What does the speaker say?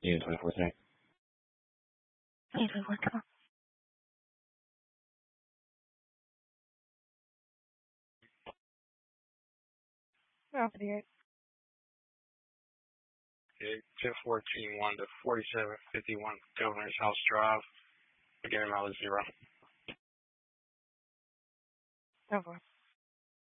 Unit 24 today. Unit 24, come on. We're off the air. Okay, 1014-1 to 4751 Governor's House Drive. Beginning mileage 0. Over.